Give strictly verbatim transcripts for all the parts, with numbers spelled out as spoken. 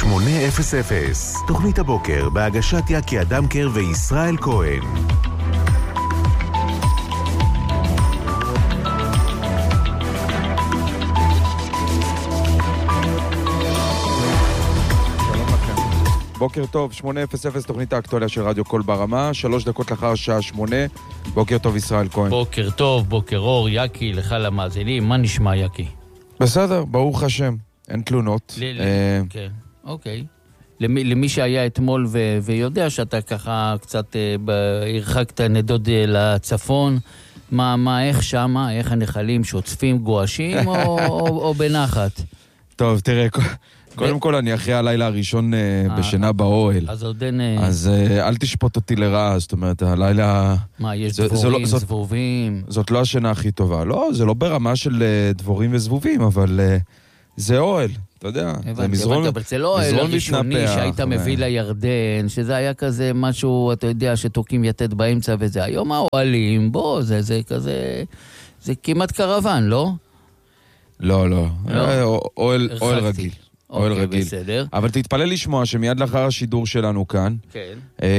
שמונה אפס אפס, תוכנית הבוקר בהגשת יקי אדמקר וישראל כהן. בוקר טוב, שמונה אפס אפס, תוכנית האקטואליה של רדיו קול ברמה, שלוש דקות לאחר שעה שמונה. בוקר טוב, ישראל כהן. בוקר טוב, בוקר אור, יקי, לך למאזינים, מה נשמע, יקי? בסדר, ברוך השם, אין תלונות. כן, אוקיי. למי שהיה אתמול ויודע שאתה ככה קצת הרחקת נדוד לצפון, מה, איך שמה, איך הנחלים שוצפים גואשים או בנחת? טוב, תראה, קודם כל אני אחרי הלילה הראשון בשינה באוהל. אז עוד אין... אז אל תשפוט אותי לרעה, זאת אומרת, הלילה... מה, יש דבורים, זבובים? זאת לא השינה הכי טובה. לא, זה לא ברמה של דבורים וזבובים, אבל זה אוהל, אתה יודע. זה מזרון, אבל זה לא אוהל הראשוני שהיית מביא לירדן, שזה היה כזה משהו, אתה יודע, שתוקים יתד באמצע וזה. היום האוהלים, בוא, זה כזה... זה כמעט קרוון, לא? לא, לא. אוהל רגיל. אוהל אוקיי, רגיל. בסדר. אבל תתפלל לשמוע שמיד לאחר השידור שלנו כאן, כן.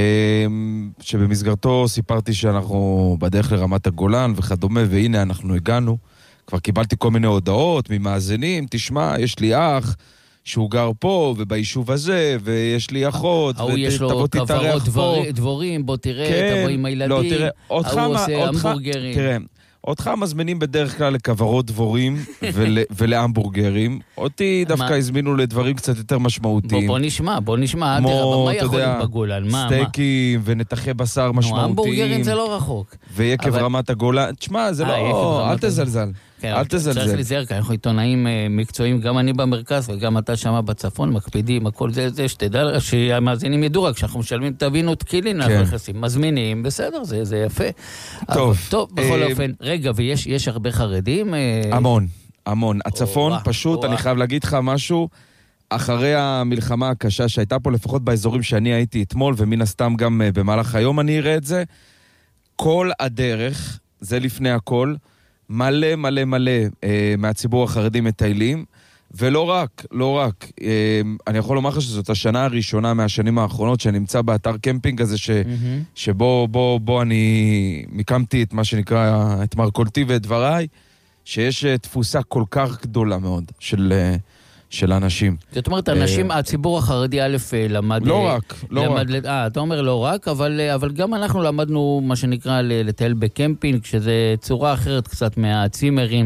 שבמסגרתו סיפרתי שאנחנו בדרך לרמת הגולן וכדומה, והנה אנחנו הגענו. כבר קיבלתי כל מיני הודעות ממאזינים, תשמע, יש לי אח שהוא גר פה וביישוב הזה, ויש לי אחות, הוא יש לו כברות דבורים, בוא תראה, תבוא עם הילדים, לא, תראה, הוא עושה המבורגרים. תראה, אותך מזמינים בדרך כלל לכברות דבורים ולהמבורגרים. אותי דווקא הזמינו לדברים קצת יותר משמעותיים. בוא נשמע, בוא נשמע. כמו, אתה יודע, סטייקים ונתחי בשר משמעותיים. המבורגרים זה לא רחוק. ויקב רמת הגולן. תשמע, זה לא... אל תזלזל. אל תזלזל. צריך לזהר, כי אנחנו עיתונאים מקצועיים, גם אני במרכז וגם אתה שמה בצפון, מקפידים, הכל זה, זה, שתדע, שהמאזינים ידעו רק, שאנחנו משלמים, תבינו תקילין, אנחנו נכנסים, מזמינים, בסדר, זה, זה יפה. טוב. טוב, בכל אופן, רגע, ויש, יש הרבה חרדים? המון, המון. הצפון, פשוט, אני חייב להגיד לך משהו, אחרי המלחמה הקשה שהייתה פה, לפחות באזורים שאני הייתי אתמול, ומן הסתם גם במהלך היום אני אראה את זה, כל הדרך, זה לפני הכל, מלא מלא מלא אה, מהציבור החרדי מטיילים, ולא רק, לא רק. אה, אני יכול לומר לך שזאת השנה הראשונה מהשנים האחרונות שנמצא באתר קמפינג הזה, ש, mm-hmm. שבו בו, בו אני מקמתי את מה שנקרא, את מרכולתי ואת דבריי, שיש תפוסה כל כך גדולה מאוד של... של אנשים. זאת אומרת, אנשים, הציבור החרדי א' למד... לא רק, לא רק. אה, אתה אומר לא רק, אבל גם אנחנו למדנו מה שנקרא לטייל בקמפינג, שזה צורה אחרת קצת מהצימרים,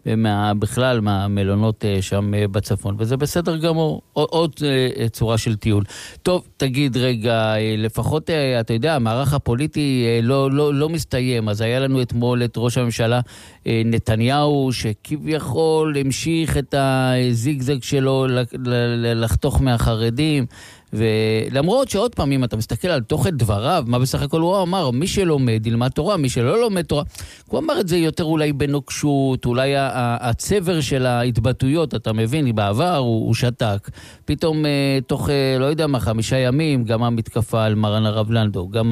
ובכלל מהמלונות שם בצפון, וזה בסדר גמור, עוד צורה של טיול. טוב, תגיד רגע, לפחות, אתה יודע, המערך הפוליטי לא, לא, לא מסתיים, אז היה לנו אתמול את ראש הממשלה נתניהו, שכביכול המשיך את הזיגזג שלו לחתוך מהחרדים, ולמרות שעוד פעם, אם אתה מסתכל על תוכן דבריו, מה בסך הכל הוא אמר, מי שלומד ילמד תורה, מי שלא לומד תורה, הוא אמר את זה יותר אולי בנוקשות, אולי הצבר של ההתבטאויות, אתה מבין, בעבר הוא, הוא שתק, פתאום תוך, לא יודע מה, חמישה ימים, גם המתקפה על מרן הרב לנדו, גם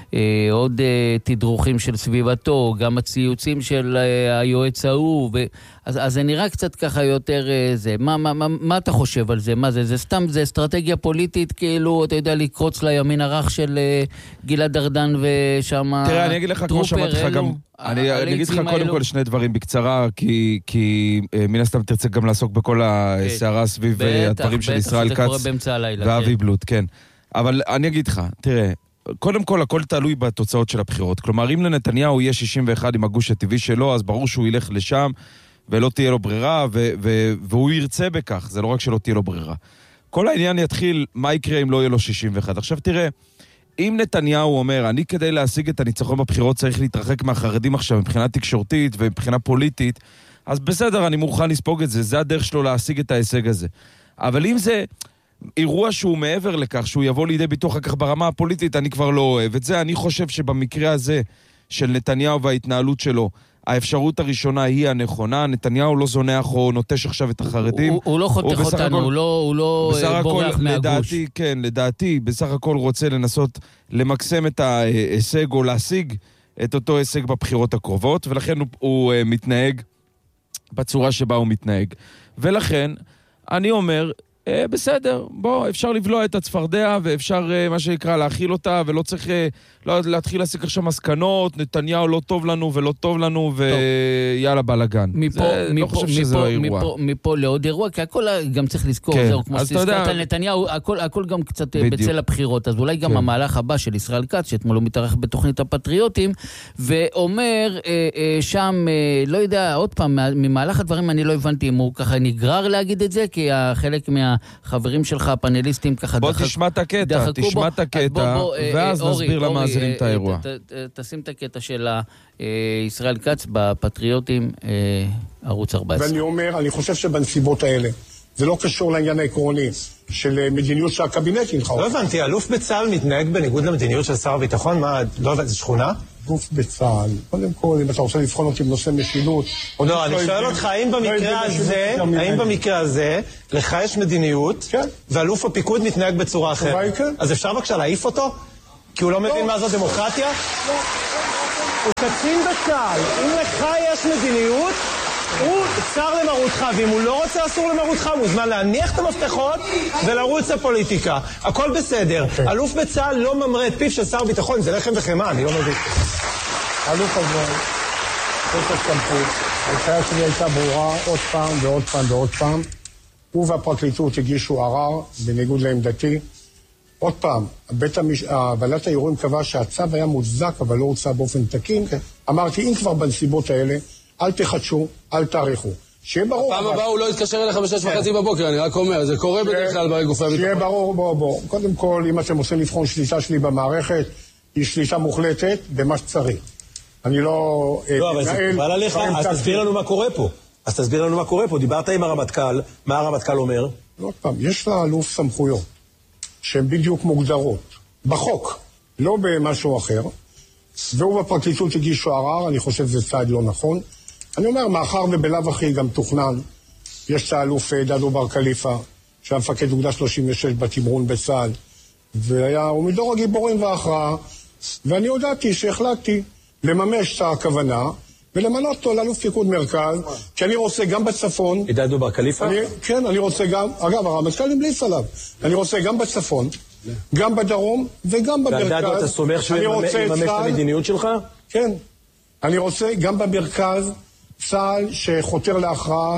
עוד תדרוכים של סביבתו, גם הציוצים של היועץ ההוא, ו... אז, אז זה נראה קצת ככה יותר זה. מה, מה, מה, מה אתה חושב על זה? מה זה? זה סתם, זה אסטרטגיה פוליטית, כאילו, אתה יודע, לקרוץ לימין הרך של uh, גלעד ארדן ושמה... תראה, אני אגיד לך, כמו שאמרתי לך גם... אני, אני אגיד לך קודם האלו... כל שני דברים בקצרה, כי, כי מן הסתם תרצה גם לעסוק בכל הסערה סביב בטח, הדברים בטח, של ישראל כץ ואבי בלוט, כן. אבל אני אגיד לך, תראה, קודם כל, הכל תלוי בתוצאות של הבחירות. כלומר, אם לנתניהו יהיה שישים ואחת עם הגוש הטבעי שלו, אז ברור שהוא ילך לשם, ולא תהיה לו ברירה, ו- ו- והוא ירצה בכך, זה לא רק שלא תהיה לו ברירה. כל העניין יתחיל, מה יקרה אם לא יהיה לו שישים ואחת. עכשיו תראה, אם נתניהו אומר, אני כדי להשיג את הניצחון בבחירות צריך להתרחק מהחרדים עכשיו, מבחינה תקשורתית ומבחינה פוליטית, אז בסדר, אני מוכן לספוג את זה, זה הדרך שלו להשיג את ההישג הזה. אבל אם זה אירוע שהוא מעבר לכך, שהוא יבוא לידי ביטוי אחר כך ברמה הפוליטית, אני כבר לא אוהב את זה. אני חושב שבמקרה הזה של נתניהו וההתנהלות שלו, האפשרות הראשונה היא הנכונה, נתניהו לא זונח או נוטש עכשיו את החרדים. הוא, הוא לא חותך אותנו, הכל, הוא לא, הוא לא בורח מהגוש. לדעתי, כן, לדעתי, בסך הכל רוצה לנסות למקסם את ההישג או להשיג את אותו הישג בבחירות הקרובות, ולכן הוא, הוא מתנהג בצורה שבה הוא מתנהג. ולכן, אני אומר, אה, בסדר, בוא, אפשר לבלוע את הצפרדע, ואפשר, אה, מה שנקרא, להכיל אותה, ולא צריך אה, לא, להתחיל להסיק עכשיו מסקנות, נתניהו לא טוב לנו ולא טוב לנו, ויאללה בלגן. מפה, זה, מפה, לא חושב מפה, שזה לא אירוע. מפה, מפה לעוד אירוע, כי הכל גם צריך לזכור, כן. זהו, כמו שתזכרת על נתניהו, הכל, הכל גם קצת בדיוק. בצל הבחירות, אז אולי גם כן. המהלך הבא של ישראל כץ, שאתמול הוא מתארח בתוכנית הפטריוטים, ואומר אה, אה, שם, אה, לא יודע, עוד פעם, ממהלך הדברים אני לא הבנתי אם הוא ככה נגרר להגיד את זה, כי חלק מהחברים שלך, הפאנליסטים ככה בוא דחק, תשמע את הקטע, תשמע את הקטע, ואז אה, נסביר אורי, למאזינים אה, את האירוע. ת, ת, ת, תשים את הקטע של אה, ישראל כץ בפטריוטים, אה, ערוץ ארבע עשרה. ואני אומר, אני חושב שבנסיבות האלה, זה לא קשור לעניין העקרוני של מדיניות שהקבינט ינחה. לא הבנתי, אלוף בצה"ל מתנהג בניגוד למדיניות של שר הביטחון? מה, לא הבנתי, זה שכונה? אלוף בצה"ל, קודם כל, אם אתה רוצה לבחון אותי בנושא משילות... לא, אני שואל אותך, האם במקרה הזה, האם במקרה הזה, לך יש מדיניות, ואלוף הפיקוד מתנהג בצורה אחרת? אז אפשר בבקשה להעיף אותו? כי הוא לא מבין מה זו דמוקרטיה? הוא קצין בצה"ל, אם לך יש מדיניות... הוא צר למרותך, ואם הוא לא רוצה אסור למרותך, הוא מוזמן להניח את המפתחות ולרוץ לפוליטיקה. הכל בסדר. Okay. אלוף בצה"ל לא ממרה את פיו של שר ביטחון, זה לחם וחמה, אני לא מבין. אלוף הזה, זאת הסמכות, ההנחיה שלי הייתה ברורה עוד פעם ועוד פעם ועוד פעם. הוא והפרקליטות הגישו ערר, בניגוד לעמדתי. עוד פעם, בית המש... ועדת הערעורים קבע שהצו היה מוצדק, אבל לא הוצא באופן תקין. Okay. אמרתי, אם כבר בנסיבות האלה, אל תחדשו, אל תאריכו. שיהיה ברור... הפעם הבאה הוא לא יתקשר אליך בשש וחצי בבוקר, אני רק אומר, זה קורה בדרך כלל בגופי הביטחון. שיהיה ברור, בוא, בוא. קודם כל, אם אתם עושים לבחון שליטה שלי במערכת, היא שליטה מוחלטת במה שצריך. אני לא... לא, אבל זה קבל עליך, אז תסביר לנו מה קורה פה. אז תסביר לנו מה קורה פה. דיברת עם הרמטכ"ל, מה הרמטכ"ל אומר? עוד פעם, יש לאלוף סמכויות, שהן בדיוק מוגדרות. בחוק, לא במשהו אחר. והוא בפרקליטות הגישו ערר, אני חושב שזה צעד לא נכון. אני אומר, מאחר ובלב אחי גם תוכנן, יש את האלוף דדו בר קליפה, שהיה מפקד אוגדה שלושים ושש בתמרון בצה"ל, והיה, הוא מדור הגיבורים וההכרעה, ואני הודעתי שהחלטתי לממש את הכוונה, ולמנות אותו לאלוף פיקוד מרכז, כי אני רוצה גם בצפון... דדו בר קליפה? אני, כן, אני רוצה גם, אגב, הרמטכ"ל המליץ עליו, אני רוצה גם בצפון, גם בדרום וגם במרכז. דדו, אתה סומך שהוא יממש את המדיניות שלך? כן. אני רוצה גם במרכז צה"ל שחותר להכרעה.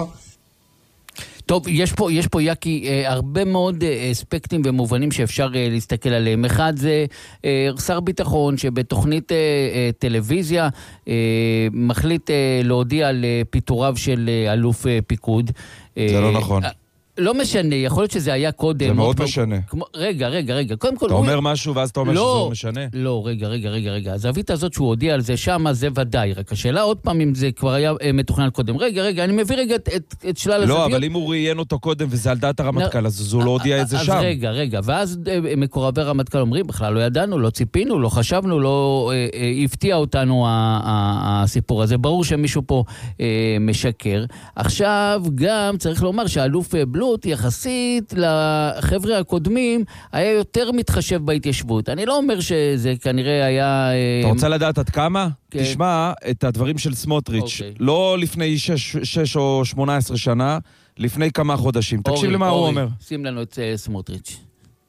טוב, יש פה, יש פה יקי, אה, הרבה מאוד אה, אספקטים ומובנים שאפשר אה, להסתכל עליהם. אחד זה אה, שר ביטחון שבתוכנית אה, אה, טלוויזיה אה, מחליט אה, להודיע על אה, פיטוריו של אה, אלוף אה, פיקוד. זה אה, לא נכון. אה, לא משנה, יכול להיות שזה היה קודם. זה מאוד משנה. כמו, רגע, רגע, רגע. קודם כל... אתה אומר משהו ואז אתה אומר לא, שזה משנה? לא, רגע, רגע, רגע, רגע. הזווית הזאת שהוא הודיע על זה שם, זה ודאי. רק השאלה עוד פעם אם זה כבר היה מתוכנן קודם. רגע, רגע, אני מביא רגע את, את, את שלל הזוויות. לא, אבל אם הוא ראיין אותו קודם וזה על דעת הרמטכ"ל, אז הוא לא הודיע את זה שם. אז רגע, רגע. ואז מקורבי הרמטכ"ל אומרים, בכלל לא ידענו, לא ציפינו, לא חשבנו, לא הפתיע אותנו הסיפור הזה. ברור שמישהו פה משקר. עכשיו גם צריך לומר שהאלוף בלוט יחסית לחבר'ה הקודמים היה יותר מתחשב בהתיישבות. אני לא אומר שזה כנראה היה... אתה רוצה לדעת עד כמה? כן. תשמע את הדברים של סמוטריץ'. אוקיי. לא לפני שש, שש או שמונה עשרה שנה, לפני כמה חודשים. אורי, תקשיב למה אורי, הוא אומר. שים לנו את uh, סמוטריץ'.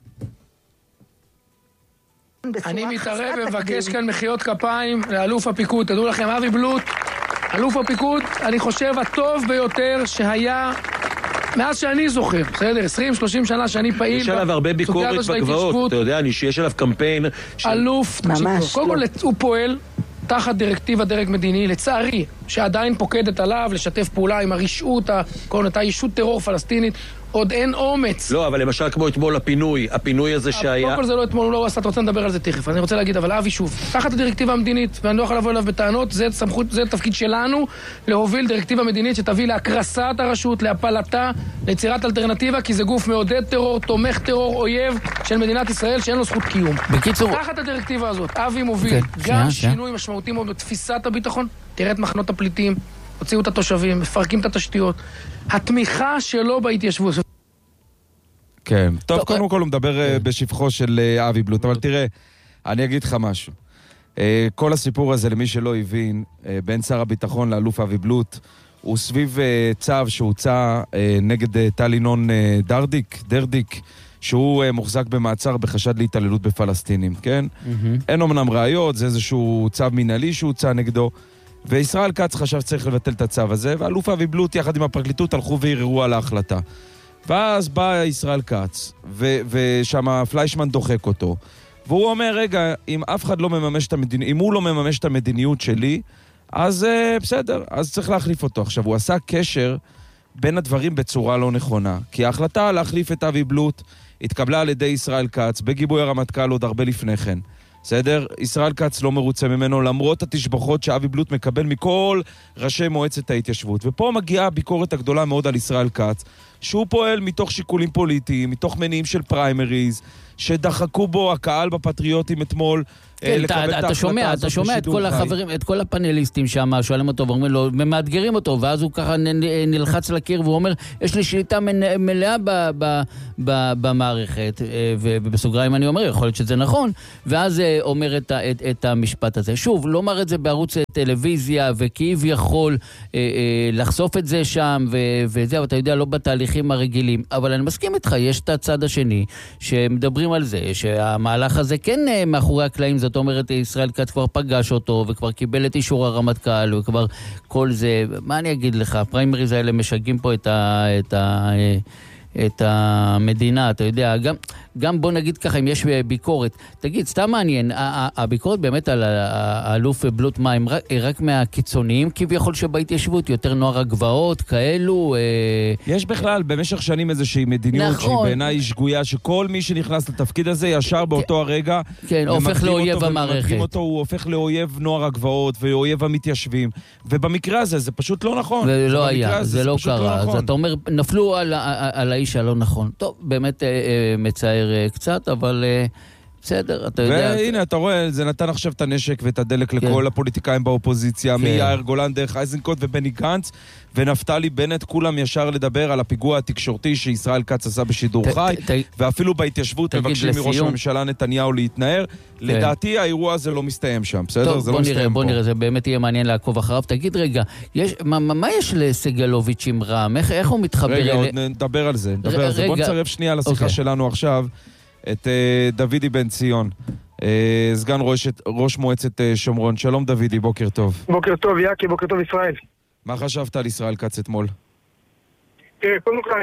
אני מתערב ומבקש כאן מחיאות כפיים לאלוף הפיקוד. תדעו לכם, אבי בלוט, אלוף הפיקוד, אני חושב הטוב ביותר שהיה... מאז שאני זוכר, בסדר, עשרים שלושים שנה שאני פעיל... יש עליו הרבה ביקורת בגבעות, אתה יודע, יש עליו קמפיין... אלוף, ממש, קודם כל הוא פועל תחת דירקטיבה דרג מדיני, לצערי, שעדיין פוקדת עליו לשתף פעולה עם הרשעות, כל אותה ישות טרור פלסטינית, עוד אין אומץ. לא, אבל למשל כמו אתמול הפינוי, הפינוי הזה שהיה... קודם כל זה לא אתמול, הוא לא עשה, אתה רוצה לדבר על זה תכף. אני רוצה להגיד, אבל אבי שוב, תחת הדירקטיבה המדינית, ואני לא יכול לבוא אליו בטענות, זה סמכות, זה תפקיד שלנו, להוביל דירקטיבה מדינית שתביא להקרסת הרשות, להפלתה, ליצירת אלטרנטיבה, כי זה גוף מעודד טרור, תומך טרור, אויב של מדינת ישראל, שאין לו זכות קיום. בקיצור... תחת הדירקטיבה הזאת, אבי מוביל okay. גם שינוי משמעותי מאוד בתפיסת הביטחון, תראה את מחנות הפליטים, הוציאו את התושבים, מפרקים את התשתיות. התמיכה שלו בהתיישבות. כן, טוב, קודם כל הוא מדבר בשפחו של אבי בלוט, אבל תראה, אני אגיד לך משהו. כל הסיפור הזה, למי שלא הבין, בין שר הביטחון לאלוף אבי בלוט, הוא סביב צו שהוצא נגד טל ינון דרדיק, דרדיק, שהוא מוחזק במעצר בחשד להתעללות בפלסטינים, כן? Mm-hmm. אין אומנם ראיות, זה איזשהו צו מנהלי שהוצא נגדו, וישראל כץ חשב שצריך לבטל את הצו הזה, ואלוף אבי בלוט יחד עם הפרקליטות הלכו וערערו על ההחלטה. ואז בא ישראל כץ, ו- ושם פליישמן דוחק אותו, והוא אומר, רגע, אם אף אחד לא מממש את המדיניות, אם הוא לא מממש את המדיניות שלי, אז uh, בסדר, אז צריך להחליף אותו. עכשיו, הוא עשה קשר בין הדברים בצורה לא נכונה, כי ההחלטה להחליף את אבי בלוט התקבלה על ידי ישראל כץ, בגיבוי הרמטכ"ל עוד הרבה לפני כן. בסדר? ישראל כץ לא מרוצה ממנו, למרות התשבחות שאבי בלוט מקבל מכל ראשי מועצת ההתיישבות. ופה מגיעה הביקורת הגדולה מאוד על ישראל כץ, שהוא פועל מתוך שיקולים פוליטיים, מתוך מניעים של פריימריז, שדחקו בו הקהל בפטריוטים אתמול, כן, אתה, אתה שומע, אתה שומע את כל החברים, את כל הפאנליסטים שם, שואלים אותו ואומרים לו, ומאתגרים אותו, ואז הוא ככה נלחץ לקיר, והוא אומר, יש לי שליטה מלאה ב, ב, ב, במערכת, ובסוגריים אני אומר, יכול להיות שזה נכון, ואז אומר את, את, את המשפט הזה. שוב, לא אומר את זה בערוץ טלוויזיה, וכאיב יכול לחשוף את זה שם, וזה, ואתה יודע, לא בתהליכים הרגילים, אבל אני מסכים איתך, יש את הצד השני, שמדברים על זה, שהמהלך הזה כן מאחורי הקלעים, זאת אומרת, ישראל כץ כבר פגש אותו, וכבר קיבל את אישור הרמטכ"ל, וכבר כל זה, מה אני אגיד לך, הפריימריז האלה משגעים פה את ה... את ה את המדינה, אתה יודע, גם, גם בוא נגיד ככה, אם יש ביקורת, תגיד, סתם מעניין, הביקורת באמת על האלוף בלוט מים, רק, רק מהקיצוניים, כביכול שבהתיישבות, יותר נוער הגבעות, כאלו... יש בכלל, במשך שנים איזושהי מדיניות, נכון. שהיא בעיניי שגויה, שכל מי שנכנס לתפקיד הזה, ישר באותו הרגע, כן, הופך לאויב המערכת. אותו, הוא הופך לאויב נוער הגבעות, ואויב המתיישבים, ובמקרה הזה, זה פשוט לא נכון. ולא היה, זה, זה לא קרה. לא נכון. אז אתה אומר, נפלו על, על האיש הלא נכון. טוב, באמת אה, אה, מצער אה, קצת, אבל אה, בסדר, אתה יודע... והנה, אתה רואה, זה נתן עכשיו את הנשק ואת הדלק כן. לכל הפוליטיקאים באופוזיציה, כן. מיאיר גולן דרך אייזנקוט ובני גנץ, ונפתלי בנט, כולם ישר לדבר על הפיגוע התקשורתי שישראל כץ עשה בשידור ת, חי, ת, ואפילו בהתיישבות מבקשים מראש הממשלה נתניהו להתנער. כן. לדעתי, האירוע הזה לא מסתיים שם, בסדר? טוב, זה בוא לא נראה, מסתיים בוא פה. נראה, זה באמת יהיה מעניין לעקוב אחריו. תגיד רגע, יש, מה, מה יש לסגלוביץ' עם רם? איך, איך הוא מתחבר? רגע, אל... עוד נדבר על זה, נדבר ר, על זה. רגע. בוא נצרף שנייה לשיחה אוקיי. שלנו עכשיו, את uh, דוידי בן ציון, uh, סגן ראש, ראש מועצת uh, שומרון. שלום דוידי, בוקר טוב. בוקר טוב יקי, בוקר טוב ישראל. מה חשבת על ישראל כץ אתמול? תראה, קודם כל,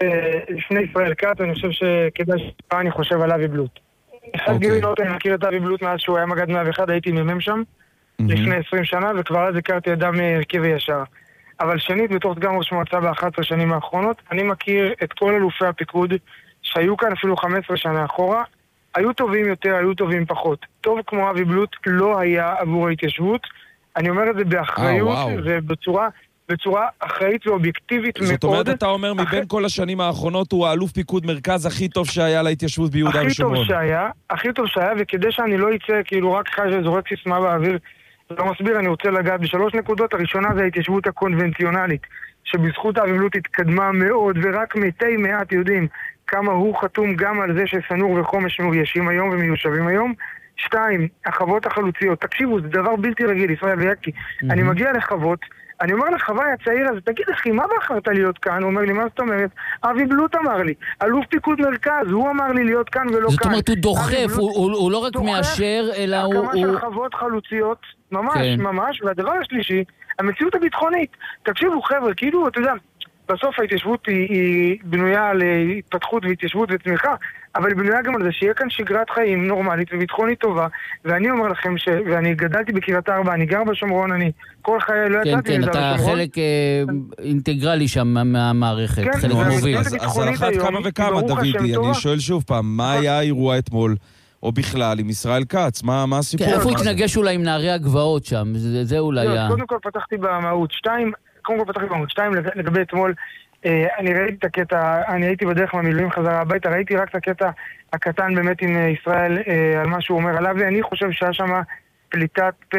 לפני ישראל כץ, אני חושב שכדאי שפה אני חושב על אבי בלוט. אחד גילי לא אני מכיר את אבי בלוט מאז שהוא היה מגד מאה ואחת, הייתי ממם שם לפני עשרים שנה, וכבר אז הכרתי אדם ערכי וישר. אבל שנית, בתור סגן ראש מועצה ב-אחת עשרה שנים האחרונות, אני מכיר את כל אלופי הפיקוד שהיו כאן אפילו חמש עשרה שנה אחורה, היו טובים יותר, היו טובים פחות. טוב כמו אבי בלוט לא היה עבור ההתיישבות. אני אומר את זה באחריות, ובצורה בצורה אחראית ואובייקטיבית מאוד. זאת אומרת, אתה אומר, מבין כל השנים האחרונות הוא האלוף פיקוד מרכז הכי טוב שהיה להתיישבות ביהודה ושומרון. הכי טוב שהיה, הכי טוב שהיה, וכדי שאני לא יצא כאילו רק חי שזורק סיסמה באוויר, לא מסביר, אני רוצה לגעת בשלוש נקודות. הראשונה זה ההתיישבות הקונבנציונלית, שבזכות אבי בלוט התקדמה מאוד, ורק מתי מעט יודעים כמה הוא חתום גם על זה שסנור וחומש מאוישים היום ומיושבים היום. שתיים, החוות החלוציות. תקשיבו, זה דבר בלתי רגיל, ישראל ויקי. Mm-hmm. אני מגיע לחוות, אני אומר לחווי הצעיר הזה, תגיד אחי, מה בחרת להיות כאן? הוא אומר לי, מה זאת אומרת? אבי בלוט אמר לי, אלוף פיקוד מרכז, הוא אמר לי להיות כאן ולא זאת כאן. זאת אומרת, הוא דוחף, הוא, הוא, הוא לא רק דוחף, מאשר, אלא הוא... הקמה של חוות חלוציות, ממש, כן. ממש, והדבר השלישי, המציאות הביטחונית. תקשיבו חבר'ה, כאילו, אתה יודע, בסוף ההתיישבות היא, היא בנויה על התפתחות והתיישבות וצמיחה, אבל היא בנויה גם על זה שיהיה כאן שגרת חיים נורמלית וביטחונית טובה, ואני אומר לכם ש... ואני גדלתי בקריית ארבע, אני גר בשומרון, אני כל חיי לא יצאתי כן, כן, אתה חלק אה, אינטגרלי שם מהמערכת, כן, חלק מוביל. אז, אז על אחת כמה וכמה, דוידי, אני שואל שוב פעם, מה היה האירוע אתמול, או בכלל, עם ישראל כץ? מה, מה הסיפור? כן, איפה הוא התנגש אולי עם נערי הגבעות שם? זה, זה אולי היה... קודם כל פתחתי במהות, שתיים, קודם כל פתחתי במהות, שתיים, לגבי אתמול, אני ראיתי את הקטע, אני הייתי בדרך מהמילואים חזרה הביתה, ראיתי רק את הקטע הקטן באמת עם ישראל על מה שהוא אומר עליו, ואני חושב שהיה שם פליטת פה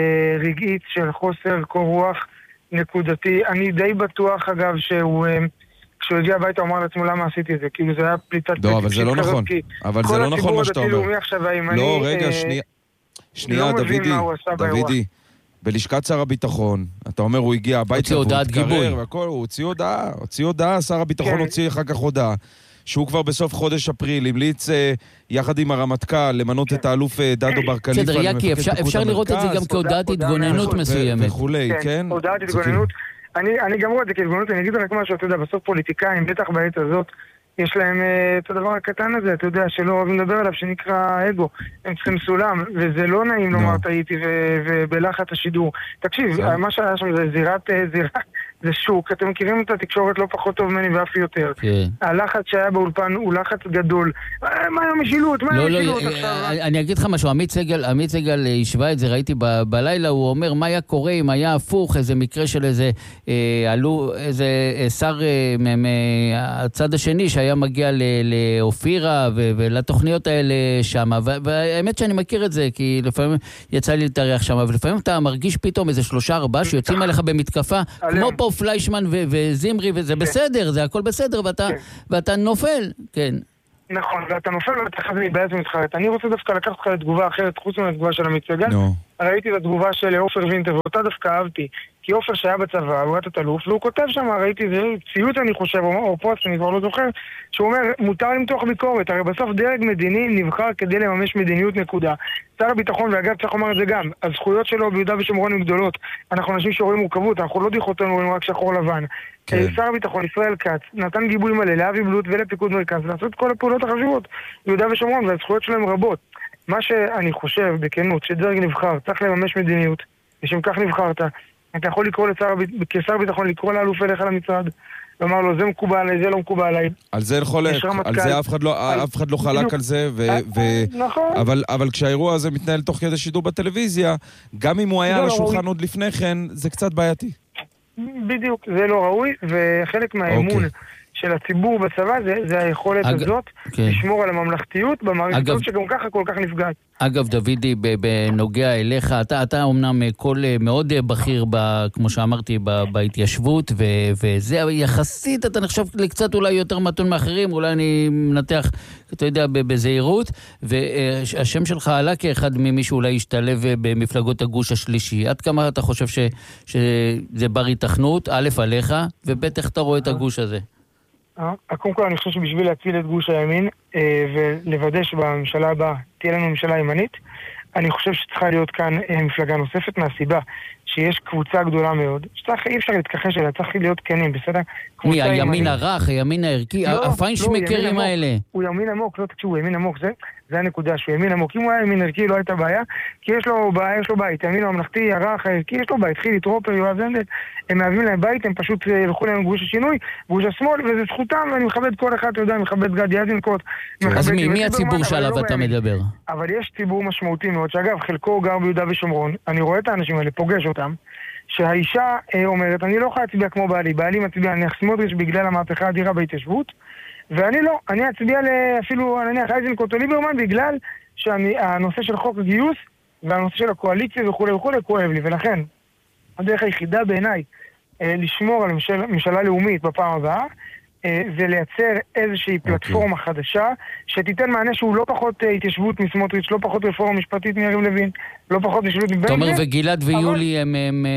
רגעית של חוסר קור רוח נקודתי. אני די בטוח אגב שהוא, כשהוא הגיע הביתה הוא אמר לעצמו למה עשיתי את זה, כאילו זה היה פליטת פה. לא, אבל זה לא נכון, אבל זה לא נכון מה שאתה אומר. לא, רגע, שנייה, דוידי, דוידי. בלשכת שר הביטחון, אתה אומר, הוא הגיע הביתה, הוא התקרר, והכל, הוא הוציא הודעה, הוציא הודעה, שר הביטחון הוציא אחר כך הודעה, שהוא כבר בסוף חודש אפריל המליץ יחד עם הרמטכ"ל למנות את האלוף דדו בר כליפה. בסדר, יקי, אפשר לראות את זה גם כהודעת התגוננות מסוימת. וכולי, כן? הודעת התגוננות. אני גם רואה את זה כהתגוננות, אני אגיד רק משהו, אתה יודע, בסוף פוליטיקאים, בטח בעת הזאת, יש להם את הדבר הקטן הזה, אתה יודע, שלא אוהבים לדבר עליו, שנקרא אגו. הם צריכים סולם, וזה לא נעים לומר טעיתי ובלחץ השידור. תקשיב, מה שהיה שם זה זירת, זה שוק, אתם מכירים את התקשורת לא פחות טוב ממני ואף יותר. הלחץ שהיה באולפן הוא לחץ גדול. מה היה משילות? מה היה משילות? אני אגיד לך משהו, עמית סגל, עמית סגל השווה את זה, ראיתי בלילה, הוא אומר מה היה קורה אם היה הפוך, איזה מקרה של איזה, עלו איזה שר מהצד השני שהיה מגיע לאופירה ולתוכניות האלה שם, והאמת שאני מכיר את זה, כי לפעמים יצא לי לתארח שם, ולפעמים אתה מרגיש פתאום איזה שלושה ארבעה שיוצאים עליך במתקפה, כמו פה פליישמן וזימרי, וזה בסדר, זה הכל בסדר, ואתה נופל, כן. נכון, ואתה נופל ואתה חזרי בעצם מתחרט. אני רוצה דווקא לקחת לך לתגובה אחרת, חוץ מהתגובה של עמית סגל. ראיתי את התגובה של עופר וינטר, ואותה דווקא אהבתי. כי עופר שהיה בצבא, הוא היה תת-אלוף, והוא כותב שם, ראיתי, זה ציוט אני חושב, או פוסט, אני כבר לא זוכר, שהוא אומר, מותר למתוח ביקורת, הרי בסוף דרג מדיני נבחר כדי לממש מדיניות נקודה. שר הביטחון, ואגב צריך לומר את זה גם, הזכויות שלו ביהודה ושומרון הן גדולות. אנחנו אנשים שרואים מורכבות, אנחנו לא דיכוטנו, רואים רק שחור לבן. כן. שר הביטחון, ישראל כץ, נתן גיבוי מלא לאבי בלוט ולפיקוד מרכז, לעשות כל הפעולות החשובות ביהודה ושומרון, והזכויות שלהם רבות. מה שאני חושב, בכנות, שדרג נבחר, צריך לממש מדיניות, ושם כך נבחרת. אתה יכול לקרוא לשר, כשר ביטחון, לקרוא לאלוף אליך למשרד, לומר לו, זה מקובל עליי, זה לא מקובל עליי. על זה אין חולק, על זה אף אחד לא, אף אחד לא חלק על זה, נכון. אבל, אבל כשהאירוע הזה מתנהל תוך כדי שידור בטלוויזיה, גם אם הוא היה על השולחן עוד לפני כן, זה קצת בעייתי. בדיוק, זה לא ראוי, וחלק מהאמון של הציבור בצבא, זה, זה היכולת אג... הזאת, כן. לשמור על הממלכתיות במערכת אגב... שגם ככה כל כך נפגעת. אגב, דוידי, בנוגע אליך, אתה, אתה אומנם קול מאוד בכיר, ב, כמו שאמרתי, ב, בהתיישבות, ו, וזה יחסית, אתה נחשב לקצת אולי יותר מתון מאחרים, אולי אני מנתח, אתה יודע, בזהירות, והשם שלך עלה כאחד ממי שאולי ישתלב במפלגות הגוש השלישי. עד כמה אתה חושב ש, שזה בר התכנות, א' עליך, וב' איך אתה רואה את הגוש הזה? קודם כל אני חושב שבשביל להציל את גוש הימין ולוודא שבממשלה הבאה תהיה לנו ממשלה ימנית, אני חושב שצריכה להיות כאן מפלגה נוספת מהסיבה שיש קבוצה גדולה מאוד, שאי אפשר להתכחש אליה, צריך להיות כנים, בסדר? מי, הימין הרך, הימין הערכי, הפיינשמקרים האלה? הוא ימין עמוק, לא תקשיבו, הוא ימין עמוק, זה הנקודה, שהוא ימין עמוק. אם הוא היה ימין ערכי לא הייתה בעיה, כי יש לו בעיה, יש לו בית, ימין הממלכתי, הרך, הערכי, יש לו בית, חילי טרופר, יואב זנדל, הם מהווים להם בית, הם פשוט ילכו להם גוש השינוי, גוש השמאל, וזה זכותם, ואני מכבד כל אחד, אתה יודע, אני מכבד גדי איזנקוט. אז מי הציבור שעליו אתה מדבר? אבל יש ציבור משמעותי מאוד, שאגב, חלקו גר ביהודה ושומרון, אני רואה את האנשים האלה, פוגש אותם, שהאישה אומרת, אני לא יכולה להצביע כמו בעלי, בעלי מצביע נניח סמוטריץ' בגלל המהפכה האדירה בהתיישבות, ואני לא, אני אצביע אפילו נניח איזנקוט או ליברמן בגלל שהנושא של חוק הגיוס והנושא של הקואליציה וכו' וכו' כואב לי, ולכן הדרך היחידה בעיניי לשמור על ממשלה, ממשלה לאומית בפעם הבאה ולייצר איזושהי פלטפורמה חדשה שתיתן מענה שהוא לא פחות התיישבות מסמוטריץ', לא פחות רפורמה משפטית מיריב לוין, לא פחות משפטית מבן גביר. תומר וגלעד ויולי הם...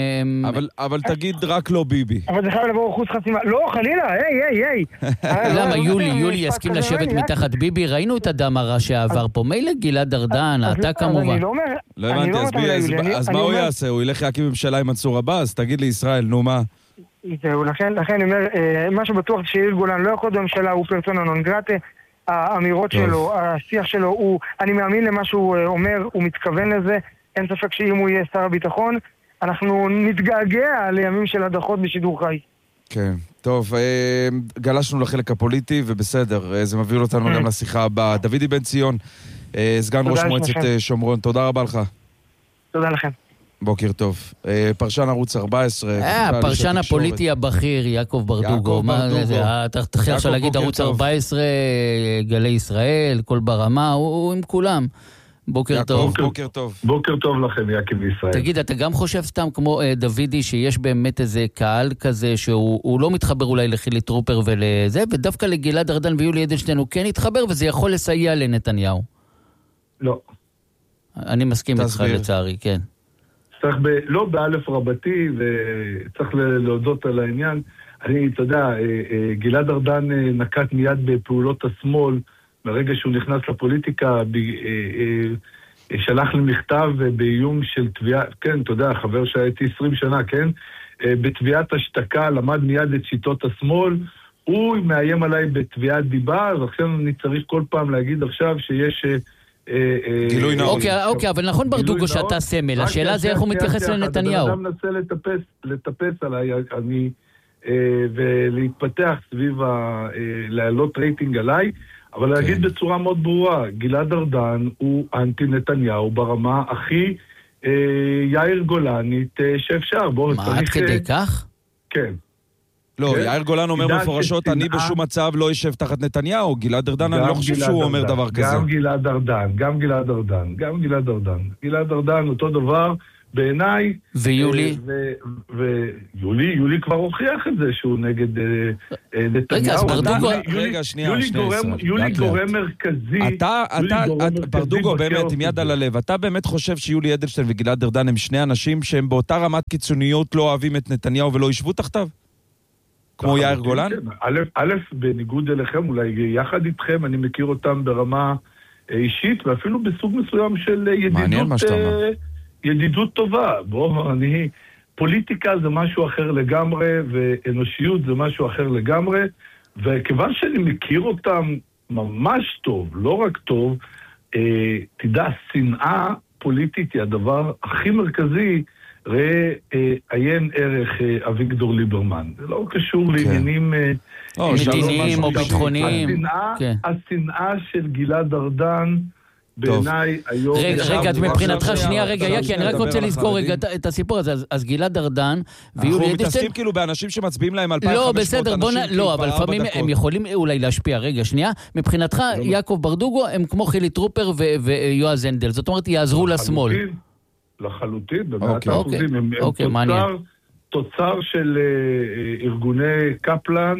אבל תגיד רק לא ביבי. אבל זה חייב לבוא אחוז חסימה. לא, חלילה, היי, היי, היי. למה יולי, יולי יסכים לשבת מתחת ביבי? ראינו את הדם הרע שעבר פה. מילא גלעד ארדן, אתה כמובן. לא הבנתי, אז מה הוא יעשה? הוא ילך להקים ממשלה עם מנסור עבאס? תגיד לי ישראל, נו מה? זהו, לכן, לכן אני אומר, מה שבטוח שיאיר גולן לא יכול בממשלה, הוא פרסונה נון גרטה, האמירות שלו, השיח שלו, הוא, אני מאמין למה שהוא אומר, הוא מתכוון לזה, אין ספק שאם הוא יהיה שר הביטחון, אנחנו נתגעגע לימים של הדחות בשידור חי. כן, טוב, גלשנו לחלק הפוליטי, ובסדר, זה מביא אותנו גם לשיחה הבאה. דוידי בן ציון, סגן ראש מועצת שומרון, תודה רבה לך. תודה לכם. בוקר טוב. פרשן ערוץ ארבע עשרה. הפרשן הפוליטי הבכיר, יעקב ברדוגו. אתה תתחיל עכשיו להגיד ערוץ ארבע עשרה, גלי ישראל, כל ברמה, הוא עם כולם. בוקר טוב. בוקר טוב. בוקר טוב לכם, יעקב ישראל. תגיד, אתה גם חושב סתם כמו דוידי, שיש באמת איזה קהל כזה, שהוא לא מתחבר אולי לחילי טרופר ולזה, ודווקא לגלעד ארדן ויולי אדלשטיין הוא כן יתחבר, וזה יכול לסייע לנתניהו? לא. אני מסכים איתך לצערי, כן. צריך ב, לא באלף רבתי, וצריך להודות על העניין. אני, אתה יודע, גלעד ארדן נקט מיד בפעולות השמאל, ברגע שהוא נכנס לפוליטיקה, שלח לי מכתב באיום של תביעה, כן, אתה יודע, חבר שהייתי עשרים שנה, כן? בתביעת השתקה, למד מיד את שיטות השמאל, הוא מאיים עליי בתביעת דיבה, אז עכשיו אני צריך כל פעם להגיד עכשיו שיש... גילוי נאות. אוקיי, אבל נכון ברדוגו שאתה סמל, השאלה זה איך הוא מתייחס לנתניהו. אדם מנסה לטפס עליי, אני... ולהתפתח סביב להעלות רייטינג עליי, אבל להגיד בצורה מאוד ברורה, גלעד ארדן הוא אנטי נתניהו ברמה הכי יאיר גולנית שאפשר. מה, עד כדי כך? כן. לא, יאיר גולן אומר מפורשות, אני בשום מצב לא יושב תחת נתניהו. גלעד ארדן, אני לא חושב שהוא אומר דבר כזה. גם גלעד ארדן, גם גלעד ארדן, גם גלעד ארדן. גלעד ארדן אותו דבר בעיניי. ויולי? ויולי, יולי כבר הוכיח את זה שהוא נגד נתניהו. רגע, אז ברדוגו... רגע, שנייה, יולי גורם מרכזי. אתה, ברדוגו, באמת, עם יד על הלב, אתה באמת חושב שיולי אדלשטיין וגלעד ארדן הם שני אנשים שהם באותה רמת קיצוניות לא אוהבים את נתניהו ולא ישבו תחתיו? כמו יאיר גולן? א', בניגוד אליכם, אולי יחד איתכם, אני מכיר אותם ברמה אישית, ואפילו בסוג מסוים של ידידות, ידידות טובה. בוא, אני, פוליטיקה זה משהו אחר לגמרי, ואנושיות זה משהו אחר לגמרי, וכיוון שאני מכיר אותם ממש טוב, לא רק טוב, תדע, שנאה פוליטית היא הדבר הכי מרכזי, ראה עיין ערך אביגדור ליברמן. זה לא קשור לעניינים... מדיניים או ביטחוניים. השנאה של גלעד ארדן בעיניי היום... רגע, מבחינתך, שנייה, רגע, יקי, אני רק רוצה לזכור רגע את הסיפור הזה. אז גלעד ארדן ויולי אדלשטיין... אנחנו מתעסקים כאילו באנשים שמצביעים להם אלפיים וחמש מאות אנשים. לא, בסדר, לא, אבל לפעמים הם יכולים אולי להשפיע. רגע, שנייה, מבחינתך, יעקב ברדוגו הם כמו חילי טרופר ויועז הנדל. זאת אומרת, יעזרו לשמאל. לחלוטין, במאת האחוזים, הם תוצר של ארגוני קפלן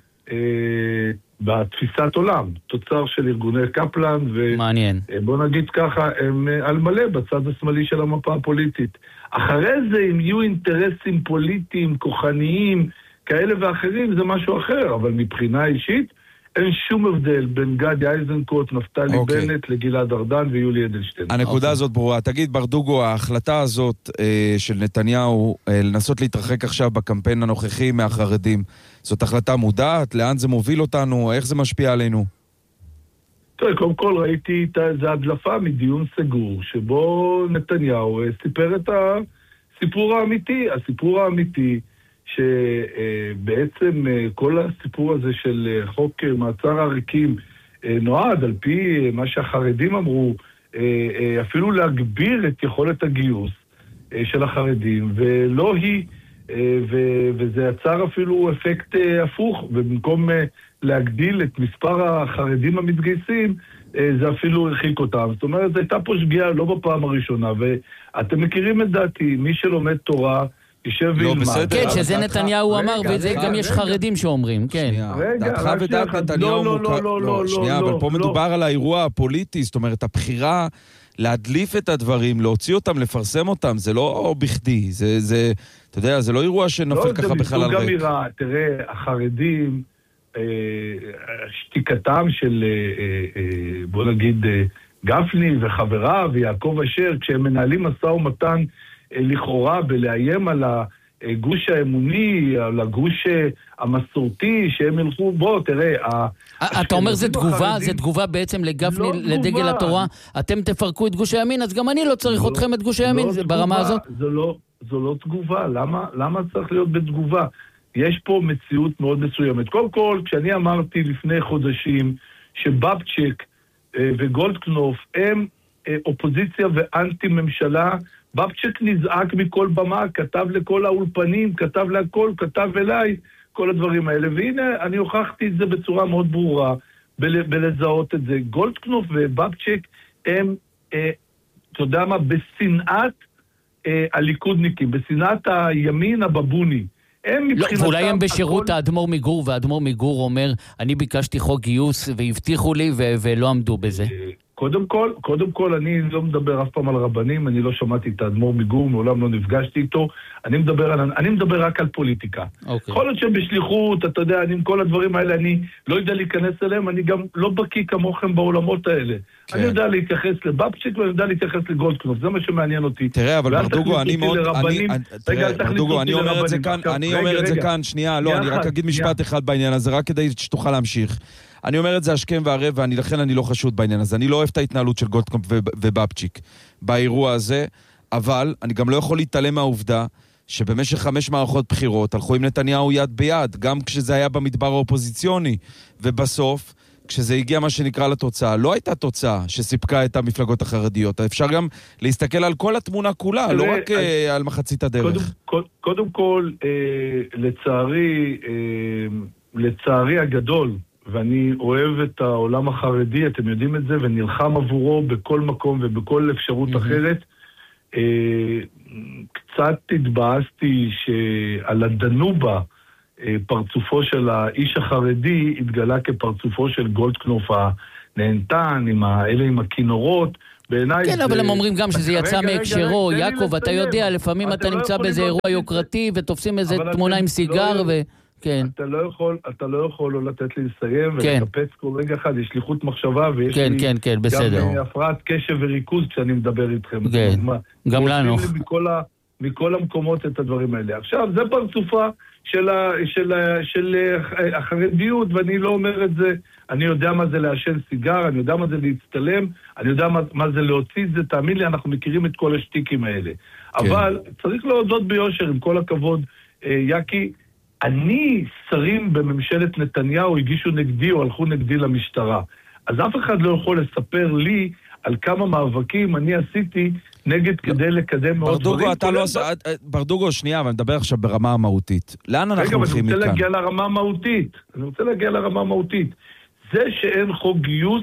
בתפיסת עולם, תוצר של ארגוני קפלן, ובוא נגיד ככה, הם על מלא בצד השמאלי של המפה הפוליטית. אחרי זה, אם יהיו אינטרסים פוליטיים, כוחניים, כאלה ואחרים, זה משהו אחר, אבל מבחינה אישית, אין שום הבדל בין גדי איזנקוט, נפתלי okay. בנט, לגלעד ארדן ויולי אדלשטיין. הנקודה okay. הזאת ברורה. תגיד, ברדוגו, ההחלטה הזאת אה, של נתניהו, אה, לנסות להתרחק עכשיו בקמפיין הנוכחי מהחרדים, זאת החלטה מודעת? לאן זה מוביל אותנו? איך זה משפיע עלינו? טוב, קודם כל ראיתי את זה הדלפה מדיון סגור, שבו נתניהו סיפר את הסיפור האמיתי. הסיפור האמיתי, שבעצם כל הסיפור הזה של חוק מעצר עריקים נועד על פי מה שהחרדים אמרו, אפילו להגביר את יכולת הגיוס של החרדים, ולא היא, וזה יצר אפילו אפקט הפוך, ובמקום להגדיל את מספר החרדים המתגייסים, זה אפילו הרחיק אותם. זאת אומרת, זו הייתה פה שגיאה לא בפעם הראשונה, ואתם מכירים את דעתי, מי שלומד תורה, לא בסדר. כן, שזה נתניהו אמר, וזה גם יש חרדים שאומרים, כן. דעתך ודעת נתניהו מוכר... לא, שנייה, אבל פה מדובר על האירוע הפוליטי, זאת אומרת, הבחירה להדליף את הדברים, להוציא אותם, לפרסם אותם, זה לא בכדי, זה, אתה יודע, זה לא אירוע שנופל ככה בחלל ריק. לא, זה מסוג אמירה, תראה, החרדים, שתיקתם של, בוא נגיד, גפני וחבריו ויעקב אשר, כשהם מנהלים משא ומתן לכאורה בלאיים על הגוש האמוני, על הגוש המסורתי, שהם ילכו, בוא, תראה... אתה אומר זה תגובה, זה תגובה בעצם לגפני, לדגל התורה, אתם תפרקו את גוש הימין, אז גם אני לא צריך אתכם את גוש הימין, ברמה הזאת? זו לא תגובה, למה צריך להיות בתגובה? יש פה מציאות מאוד מסוימת. קודם כל, כשאני אמרתי לפני חודשים שבבצ'ק וגולדקנופ הם אופוזיציה ואנטי ממשלה, בבצ'ק נזעק מכל במה, כתב לכל האולפנים, כתב להכל, כתב אליי, כל הדברים האלה. והנה, אני הוכחתי את זה בצורה מאוד ברורה, בל, בלזהות את זה. גולדקנופ ובבצ'ק הם, אה, אתה יודע מה, בשנאת אה, הליכודניקים, בשנאת הימין הבבוני. לא, ואולי הם בשירות האדמו"ר מגור, והאדמו"ר מגור אומר, אני ביקשתי חוק גיוס והבטיחו לי ולא עמדו בזה. קודם כל, קודם כל, אני לא מדבר אף פעם על רבנים, אני לא שמעתי את האדמו"ר מגור, מעולם לא נפגשתי איתו, אני מדבר, על, אני מדבר רק על פוליטיקה. Okay. יכול להיות שבשליחות, אתה יודע, אני עם כל הדברים האלה, אני לא יודע להיכנס אליהם, אני גם לא בקיא כמוכם בעולמות האלה. Okay. אני יודע להתייחס לבבצ'יק, ואני יודע להתייחס לגולדקנופ, זה מה שמעניין אותי. תראה, אבל ברדוגו, אני מאוד, אני, תראה, ברדוגו, אני אומר את זה כאן, אני אומר את זה כאן, שנייה, לא, אני רק אגיד משפט אחד בעניין הזה, רק כדי שתוכל להמשיך. אני אומר את זה השכם והערב, ולכן אני לא חשוד בעניין הזה. אני לא אוהב את ההתנהלות של גולדקנופ ובבצ'יק באירוע הזה, אבל אני גם לא יכול להתעלם מהעובדה שבמשך חמש מערכות בחירות הלכו עם נתניהו יד ביד, גם כשזה היה במדבר האופוזיציוני, ובסוף, כשזה הגיע מה שנקרא לתוצאה, לא הייתה תוצאה שסיפקה את המפלגות החרדיות. אפשר גם להסתכל על כל התמונה כולה, לא רק על מחצית הדרך. קודם כל, לצערי, לצערי הגדול, ואני אוהב את העולם החרדי, אתם יודעים את זה, ונלחם עבורו בכל מקום ובכל אפשרות mm-hmm. אחרת. אה, קצת התבאסתי שעל הדנובה, אה, פרצופו של האיש החרדי התגלה כפרצופו של גולדקנופ הנהנתן, עם האלה עם הכינורות. בעיניי כן, זה... אבל הם אומרים גם שזה יצא מהקשרו. יעקב, אתה יודע, לפעמים אתה נמצא באיזה אירוע יוקרתי, ותופסים איזה תמונה עם סיגר ו... כן. אתה לא יכול, אתה לא יכול לא לתת לי לסיים, כן. ולקפץ כל רגע אחד, יש לי חוט מחשבה, ויש כן, לי כן, כן, בסדר. גם הפרעת קשב וריכוז כשאני מדבר איתכם. כן, גם לנו. מכל, ה, מכל המקומות את הדברים האלה. עכשיו, זה פרצופה של, ה, של, ה, של החרדיות, ואני לא אומר את זה, אני יודע מה זה לעשן סיגר, אני יודע מה זה להצטלם, אני יודע מה, מה זה להוציא את זה, תאמין לי, אנחנו מכירים את כל השטיקים האלה. כן. אבל צריך להודות ביושר, עם כל הכבוד, יקי, אני, שרים בממשלת נתניהו, הגישו נגדי או הלכו נגדי למשטרה. אז אף אחד לא יכול לספר לי על כמה מאבקים אני עשיתי נגד כדי לקדם מאוד דברים. ברדוגו, אתה לא... ברדוגו, שנייה, אבל נדבר עכשיו ברמה המהותית. לאן אנחנו הולכים מכאן? רגע, אני רוצה להגיע לרמה המהותית. אני רוצה להגיע לרמה המהותית. זה שאין חוק גיוס,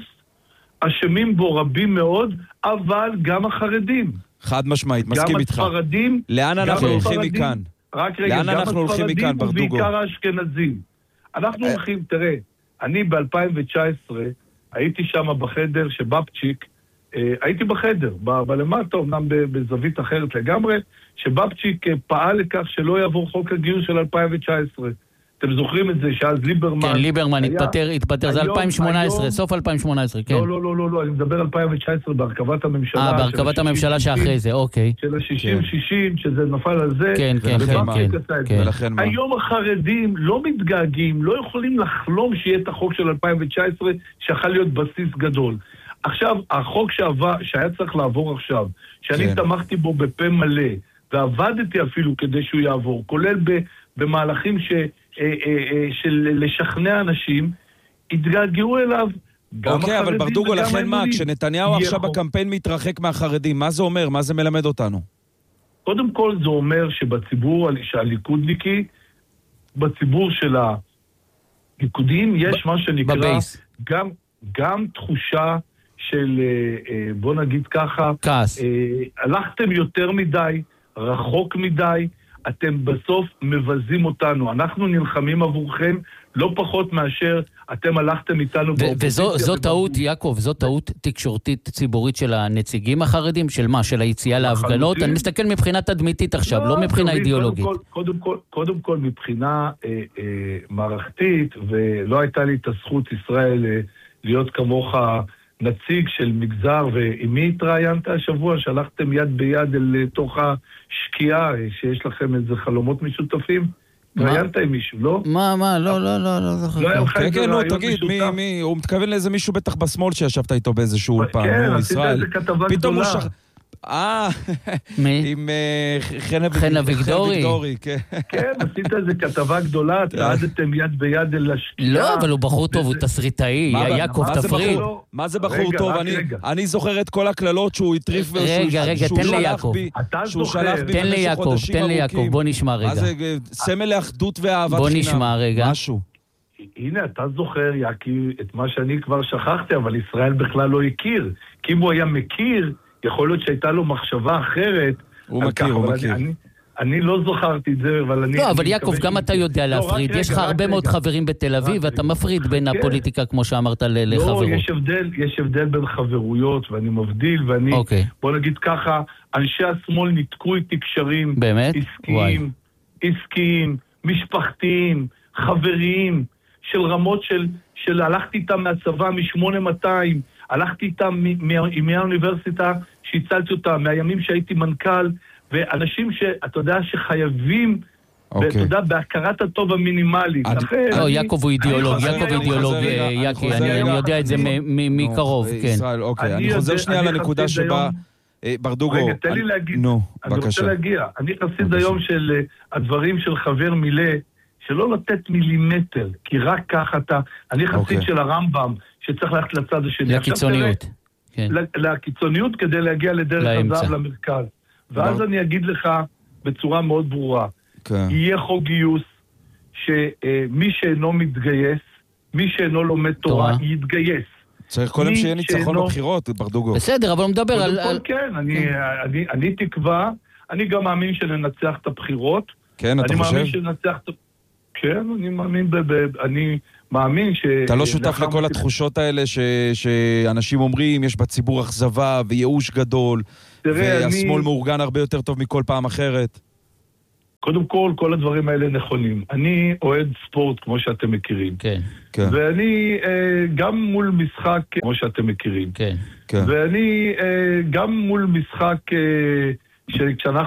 אשמים בו רבים מאוד, אבל גם החרדים. חד משמעית, מסכים איתך. גם הספרדים. לאן אנחנו הולכים מכאן? רק רגע, גם הספרדים ובעיקר האשכנזים. אנחנו הולכים, תראה, אני ב-אלפיים תשע עשרה הייתי שם בחדר שבבצ'יק, הייתי בחדר, בלמטה, אומנם בזווית אחרת לגמרי, שבבצ'יק פעל לכך שלא יעבור חוק הגיוס של אלפיים תשע עשרה. אתם זוכרים את זה שאז ליברמן... כן, ליברמן התפטר, התפטר, זה אלפיים שמונה עשרה, סוף אלפיים שמונה עשרה, כן. לא, לא, לא, לא, אני מדבר אלפיים תשע עשרה בהרכבת הממשלה. אה, בהרכבת הממשלה שאחרי זה, אוקיי. של ה-שישים שישים, שזה נפל על זה. כן, כן, כן. היום החרדים לא מתגעגעים, לא יכולים לחלום שיהיה את החוק של אלפיים תשע עשרה, שיכול להיות בסיס גדול. עכשיו, החוק שהיה צריך לעבור עכשיו, שאני תמכתי בו בפה מלא, ועבדתי אפילו כדי שהוא יעבור, כולל במהלכים ש... של לשכנע אנשים, התגעגעו אליו גם אוקיי, אבל ברדוגו, לכן מה? כשנתניהו עכשיו בקמפיין מתרחק מהחרדים, מה זה אומר? מה זה מלמד אותנו? קודם כל זה אומר שבציבור, שהליכודניקי, בציבור של הליכודים, יש מה שנקרא גם, גם תחושה של, בוא נגיד ככה, כעס. הלכתם יותר מדי, רחוק מדי, אתם בסוף מבזים אותנו. אנחנו נלחמים עבורכם לא פחות מאשר אתם הלכתם איתנו באופוזיציה. וזו טעות, יעקב, זו טעות תקשורתית ציבורית של הנציגים החרדים, של מה? של היציאה להפגנות? אני מסתכל מבחינה תדמיתית עכשיו, לא מבחינה אידיאולוגית. קודם כל מבחינה מערכתית, ולא הייתה לי את הזכות ישראל להיות כמוך נציג של מגזר, ועם מי התראיינת השבוע? שלחתם יד ביד אל תוך השקיעה, שיש לכם איזה חלומות משותפים? התראיינת עם מישהו, לא? מה, מה? לא, לא, לא, לא זוכר. כן, כן, נו, תגיד, מי, הוא מתכוון לאיזה מישהו בטח בשמאל שישבת איתו באיזשהו אולפן, כן, עשית איזה כתבה גדולה. אה, עם חן אביגדורי. כן, עשית איזה כתבה גדולה, צעדתם יד ביד אל השקיעה. לא, אבל הוא בחור טוב, הוא תסריטאי, יעקב תפריד. מה זה בחור טוב? אני זוכר את כל הכללות שהוא הטריף, רגע, רגע, תן לי יעקב. שהוא שלח בי תן לי יעקב, תן לי יעקב, בוא נשמע רגע. מה זה סמל לאחדות ואהבת חינם? בוא נשמע רגע. משהו. הנה, אתה זוכר, יעקי, את מה שאני כבר שכחתי, אבל ישראל בכלל לא הכיר. כי אם הוא היה מכיר, יכול להיות שהייתה לו מחשבה אחרת. הוא מכיר, הוא מכיר. אני לא זוכרתי את זה, אבל אני... לא, אבל יעקב, גם אתה יודע להפריד. יש לך הרבה מאוד חברים בתל אביב, ואתה מפריד בין הפוליטיקה, כמו שאמרת, לחברות. לא, יש הבדל, יש הבדל בין חברויות, ואני מבדיל, ואני, בוא נגיד ככה, אנשי השמאל ניתקו איתי קשרים. באמת? עסקיים, עסקיים, משפחתיים, חבריים, של רמות של, של הלכתי איתם מהצבא מ-שמונה מאתיים, הלכתי איתם מהאוניברסיטה שהצלתי אותם, מהימים שהייתי מנכ"ל, ואנשים שאתה יודע שחייבים, ואתה יודע, בהכרת הטוב המינימלית. לא, יעקב הוא אידיאולוג, יעקב הוא אידיאולוג, יעקי, אני יודע את זה מקרוב, כן. ישראל, אוקיי, אני חוזר שנייה לנקודה שבה... ברדוגו, רגע, תן לי להגיד, אני רוצה להגיע, אני חסיד היום של הדברים של חבר מילה, שלא לתת מילימטר, כי רק ככה אתה, אני חסיד של הרמב"ם, שצריך ללכת לצד השני. לקיצוניות. לקיצוניות כדי להגיע לדרך הזהב למרכז. ואז אני אגיד לך בצורה מאוד ברורה, יהיה חוק גיוס, שמי שאינו מתגייס, מי שאינו לומד תורה, יתגייס. צריך קודם שיהיה ניצחון בבחירות, ברדוגו. בסדר, אבל הוא מדבר על... כן, אני תקווה, אני גם מאמין שננצח את הבחירות. כן, אתה חושב? אני מאמין שננצח את... כן, אני מאמין, אני מאמין ש... אתה לא שותף לכל התחושות האלה שאנשים אומרים, יש בציבור אכזבה וייאוש גדול, והשמאל מאורגן הרבה יותר טוב מכל פעם אחרת. קודם כל, כל הדברים האלה נכונים. אני אוהד ספורט, כמו שאתם מכירים. כן. ואני גם מול משחק, כמו שאתם מכירים. כן. ואני גם מול משחק, כשאנחנו